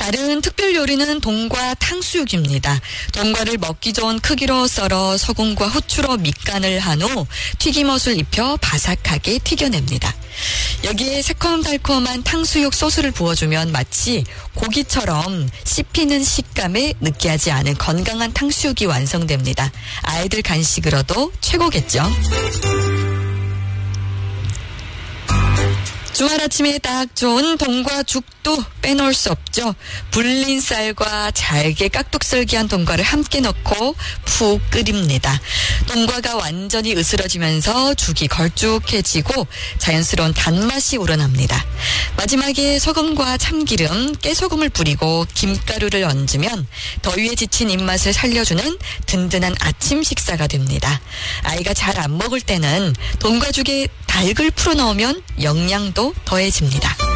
다른 특별 요리는 동과 탕수육입니다. 동과를 먹기 좋은 크기로 썰어 소금과 후추로 밑간을 한 후 튀김옷을 입혀 바삭하게 튀겨냅니다. 여기에 새콤달콤한 탕수육 소스를 부어주면 마치 고기처럼 씹히는 식감에 느끼하지 않은 건강한 탕수육이 완성됩니다. 아이들 간식으로도 최고겠죠. 주말 아침에 딱 좋은 동과 죽도 빼놓을 수 없죠. 불린 쌀과 잘게 깍둑썰기한 동과를 함께 넣고 푹 끓입니다. 동과가 완전히 으스러지면서 죽이 걸쭉해지고 자연스러운 단맛이 우러납니다. 마지막에 소금과 참기름, 깨소금을 뿌리고 김가루를 얹으면 더위에 지친 입맛을 살려주는 든든한 아침 식사가 됩니다. 아이가 잘 안 먹을 때는 동과죽에 닭을 풀어 넣으면 영양도 더해집니다.